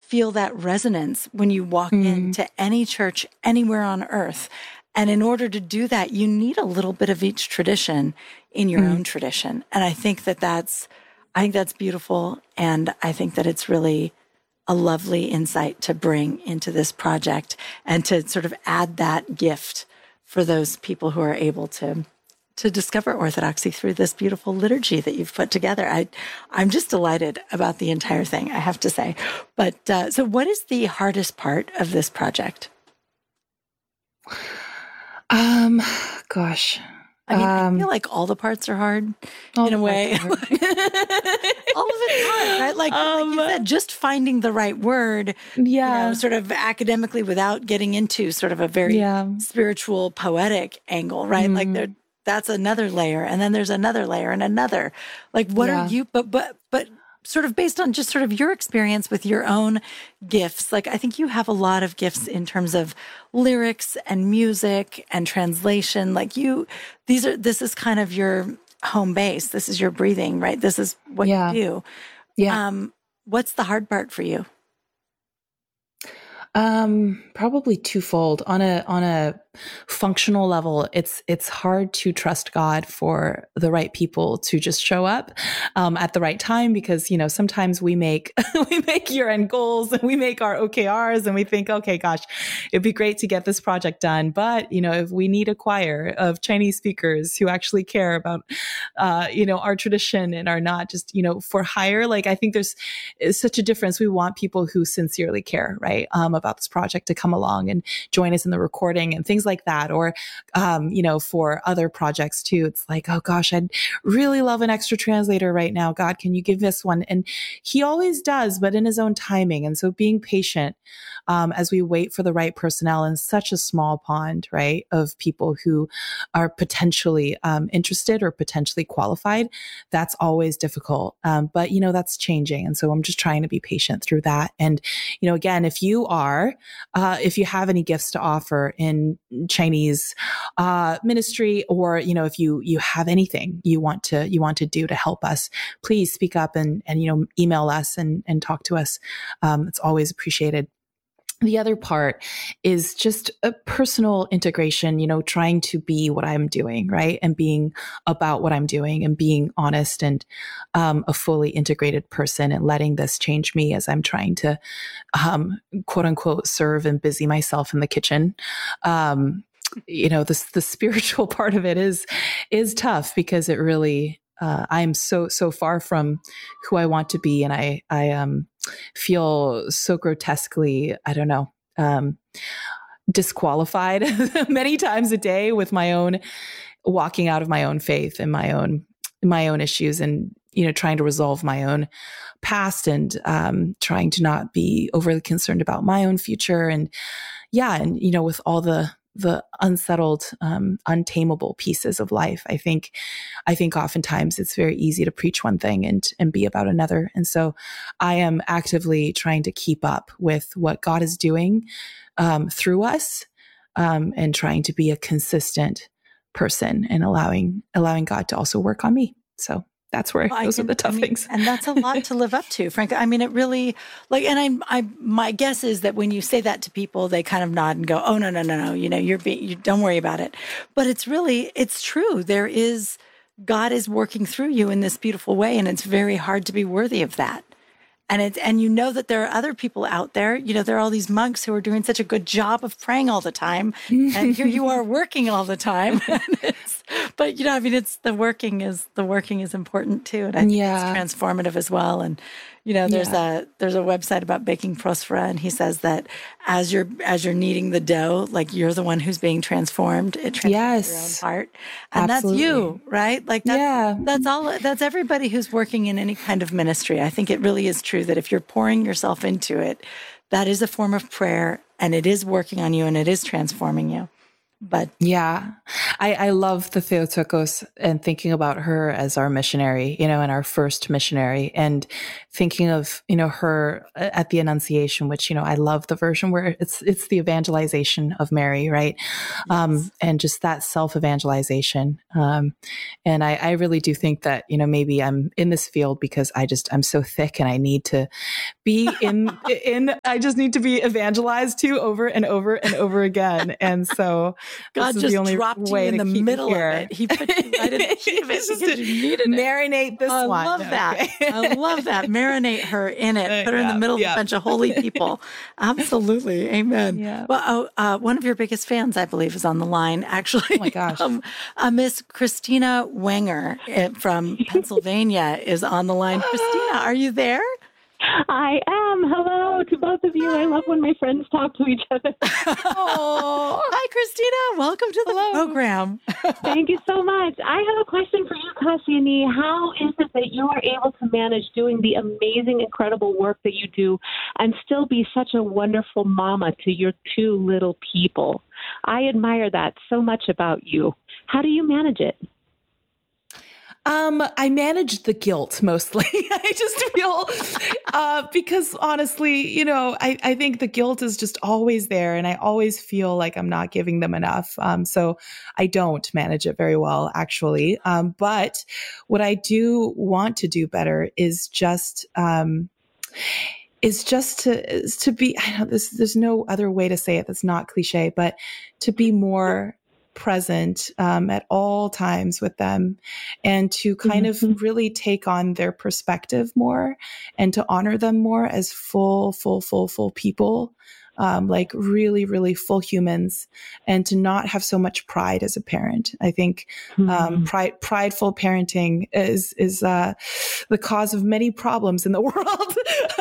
feel that resonance when you walk into any church anywhere on earth. And in order to do that, you need a little bit of each tradition in your own tradition. And I think that's beautiful. And I think that it's really a lovely insight to bring into this project and to sort of add that gift for those people who are able to discover Orthodoxy through this beautiful liturgy that you've put together. I'm just delighted about the entire thing, I have to say. But so what is the hardest part of this project? Gosh. I mean, I feel like all the parts are hard in a way. All of it's hard, right? Like you said, just finding the right word, sort of academically without getting into sort of a very spiritual, poetic angle, right? Like that's another layer. And then there's another layer and another. Like, what are you, but sort of based on just sort of your experience with your own gifts, like I think you have a lot of gifts in terms of lyrics and music and translation. Like this is kind of your home base. This is your breathing, right? This is what you do. Yeah. What's the hard part for you? Probably twofold. On a functional level, it's hard to trust God for the right people to just show up at the right time, because sometimes we make year-end goals and we make our OKRs and we think, okay, gosh, it'd be great to get this project done, but if we need a choir of Chinese speakers who actually care about our tradition and are not just for hire, like I think there's such a difference. We want people who sincerely care, right, about this project to come along and join us in the recording and things like that. Or, for other projects too, it's like, oh gosh, I'd really love an extra translator right now. God, can you give this one? And he always does, but in his own timing. And so being patient, as we wait for the right personnel in such a small pond, right, of people who are potentially, interested or potentially qualified, that's always difficult. But that's changing. And so I'm just trying to be patient through that. And, again, if you have any gifts to offer in Chinese ministry, or if you have anything you want to do to help us, please speak up and email us and talk to us. It's always appreciated. The other part is just a personal integration, trying to be what I'm doing, right? And being about what I'm doing and being honest and a fully integrated person, and letting this change me as I'm trying to quote unquote serve and busy myself in the kitchen. The spiritual part of it is tough, because it really I'm so far from who I want to be, and I feel so grotesquely, I don't know, disqualified many times a day with my own walking out of my own faith and my own issues, and trying to resolve my own past, and trying to not be overly concerned about my own future, and with all the unsettled, untamable pieces of life. I think oftentimes it's very easy to preach one thing and be about another. And so I am actively trying to keep up with what God is doing through us, and trying to be a consistent person, and allowing God to also work on me. So that's where those are the tough things. And that's a lot to live up to, frankly. I mean, it really, and my guess is that when you say that to people, they kind of nod and go, oh, no, you don't worry about it. But it's true. God is working through you in this beautiful way, and it's very hard to be worthy of that. And that there are other people out there, there are all these monks who are doing such a good job of praying all the time. And here you are working all the time. But it's the working is important too. And I think it's transformative as well. And, there's a website about baking Prospera, and he says that as you're kneading the dough, like you're the one who's being transformed. It transforms your own heart. And Absolutely. That's you, right? Like that's everybody who's working in any kind of ministry. I think it really is true that if you're pouring yourself into it, that is a form of prayer, and it is working on you, and it is transforming you. But yeah, I love the Theotokos and thinking about her as our missionary, and our first missionary, and thinking of, her at the Annunciation, which, I love the version where it's the evangelization of Mary, right? yes. And just that self-evangelization. And I really do think that, maybe I'm in this field because I'm so thick and I need to be I just need to be evangelized to over and over and over again. And so God this is just the only dropped you way in to the keep me middle of here. it. He put you right in the heat of it Just because you needed it. Marinate this I one. love that. Okay. I love that. Marinate her in it. Put her in the middle of a bunch of holy people. Absolutely. Amen. Yeah. Well, one of your biggest fans, I believe, is on the line, actually. Oh my gosh. Miss Christina Wenger from Pennsylvania is on the line. Christina, are you there? I am. Hello to both of you. I love when my friends talk to each other. Oh, hi, Christina. Welcome to the program. Thank you so much. I have a question for you, Kassiane. How is it that you are able to manage doing the amazing, incredible work that you do and still be such a wonderful mama to your two little people? I admire that so much about you. How do you manage it? I manage the guilt mostly. I just feel, because honestly, I think the guilt is just always there and I always feel like I'm not giving them enough. So I don't manage it very well, actually. But what I do want to do better is just to be, I know there's no other way to say it that's not cliche, but to be more present at all times with them and to kind of really take on their perspective more and to honor them more as full people, like really, really full humans, and to not have so much pride as a parent. I think prideful parenting is the cause of many problems in the world.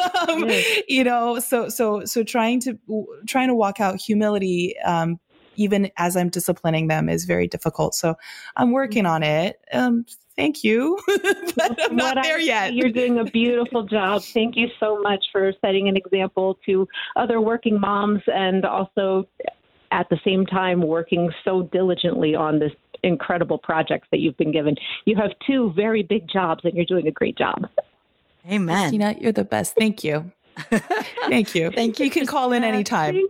So trying to walk out humility, even as I'm disciplining them, is very difficult. So I'm working on it. Thank you. But I'm not there yet. You're doing a beautiful job. Thank you so much for setting an example to other working moms and also at the same time working so diligently on this incredible projects that you've been given. You have two very big jobs and you're doing a great job. Amen. Christina, you're the best. Thank you. Thank you. Thank you. You can call in anytime.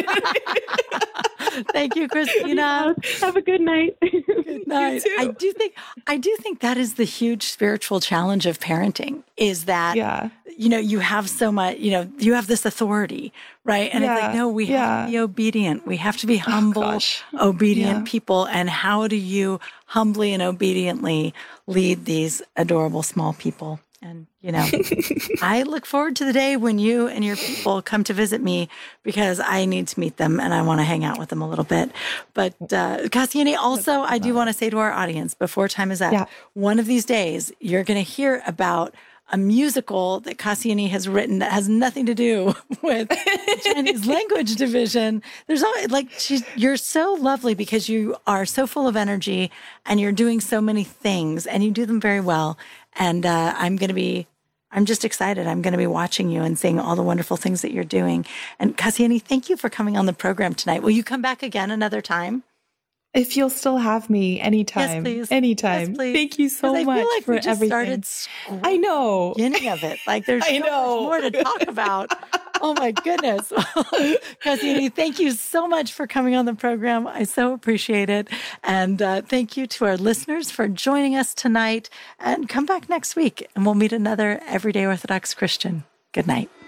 Thank you, Christina. Have a good night. Good night. I do think that is the huge spiritual challenge of parenting, is that, you have so much, you have this authority, right? And it's like, no, we have to be obedient. We have to be humble, obedient people. And how do you humbly and obediently lead these adorable small people? And, I look forward to the day when you and your people come to visit me, because I need to meet them and I want to hang out with them a little bit. But Kassiane, also, I do want to say to our audience before time is up, one of these days, you're going to hear about a musical that Kassiane has written that has nothing to do with the Chinese language division. There's always, you're so lovely because you are so full of energy and you're doing so many things and you do them very well. And I'm just excited. I'm going to be watching you and seeing all the wonderful things that you're doing. And Kassiane, thank you for coming on the program tonight. Will you come back again another time? If you'll still have me anytime. Yes, please. Anytime. Yes, please. Thank you so much I feel like for we just everything. I know. Beginning of it. Like there's so much more to talk about. Oh my goodness. Kassiane, thank you so much for coming on the program. I so appreciate it. And thank you to our listeners for joining us tonight. And come back next week and we'll meet another Everyday Orthodox Christian. Good night.